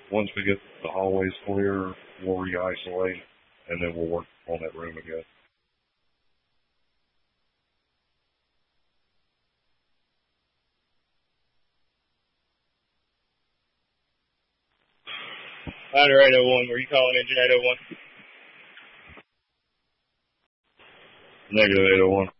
Once we get the hallways clear, we'll re-isolate, and then we'll work on that room again. Ladder 801, were you calling engine 801? Negative 801.